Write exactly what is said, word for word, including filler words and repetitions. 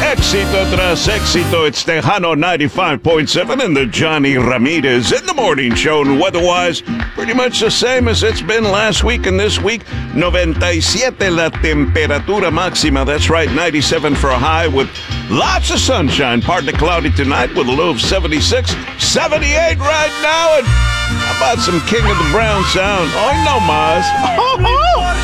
Éxito tras éxito. It's Tejano ninety-five point seven and the Johnny Ramirez in the morning show. And weather-wise, pretty much the same as it's been last week and this week. ninety-siete la temperatura máxima. That's right, ninety-seven for a high with lots of sunshine. Partly cloudy tonight with a low of seventy-six. seventy-eight right now. And how about some King of the Brown sound? Oh, no, Maz.